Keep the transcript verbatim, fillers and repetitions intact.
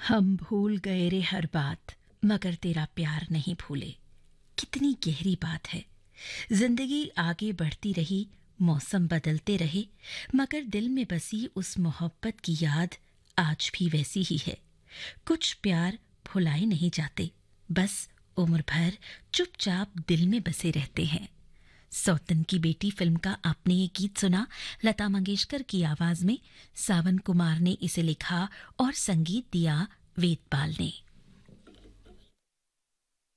हम भूल गए रे हर बात, मगर तेरा प्यार नहीं भूले। कितनी गहरी बात है। जिंदगी आगे बढ़ती रही, मौसम बदलते रहे, मगर दिल में बसी उस मोहब्बत की याद आज भी वैसी ही है। कुछ प्यार भुलाए नहीं जाते, बस उम्र भर चुपचाप दिल में बसे रहते हैं। सौतन की बेटी फिल्म का आपने ये गीत सुना लता मंगेशकर की आवाज में। सावन कुमार ने इसे लिखा और संगीत दिया वेदपाल ने।